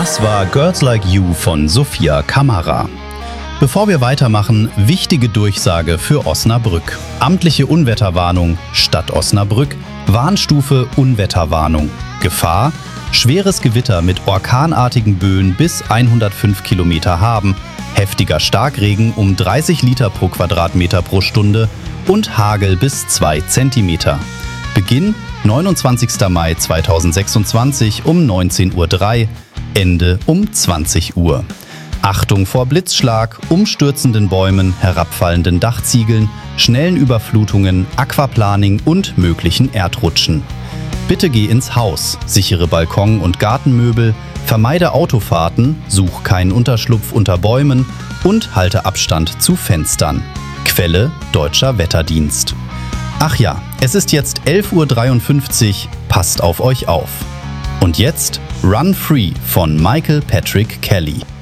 Dies war Girls Like You von Sophia Kamara. Bevor wir weitermachen, wichtige Durchsage für Osnabrück. Amtliche Unwetterwarnung Stadt Osnabrück, Warnstufe Unwetterwarnung. Gefahr: schweres Gewitter mit orkanartigen Böen bis 105 Kilometer haben, heftiger Starkregen um 30 Liter pro Quadratmeter pro Stunde und Hagel bis 2 Zentimeter. Beginn 29. Mai 2026 um 19:03 Uhr, Ende um 20 Uhr. Achtung vor Blitzschlag, umstürzenden Bäumen, herabfallenden Dachziegeln, schnellen Überflutungen, Aquaplaning und möglichen Erdrutschen. Bitte geh ins Haus, sichere Balkon- und Gartenmöbel, vermeide Autofahrten, such keinen Unterschlupf unter Bäumen und halte Abstand zu Fenstern. Quelle: Deutscher Wetterdienst. Ach ja, es ist jetzt 11:53 Uhr, passt auf euch auf. Und jetzt Run Free von Michael Patrick Kelly.